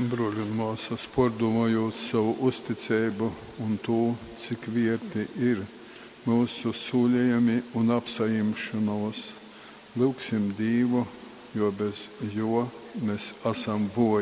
Broļi un māsas, pārdomājot savu uzticību un to, cik vērti ir mūsu sūļējumi un apsaimšanos, lūgsim Dievu, jo bez jo mēs esam voji.